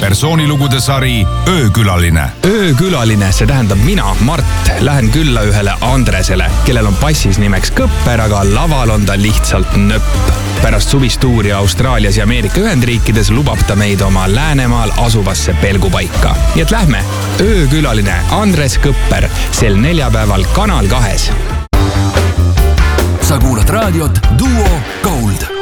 persoonilugude sari Öökülaline. Öökülaline, see tähendab mina, Mart, lähen külla ühele Andresele, kellel on passis nimeks Kõpper, aga laval on ta lihtsalt nöpp. Pärast suvistuuri Austraalias ja Ameerika Ühendriikides lubab ta meid oma Läänemaal asuvasse pelgupaika. Nii et lähme, Öökülaline Andres Kõpper sel neljapäeval Kanal 2. Sa kuulad raadiot Duo Gold.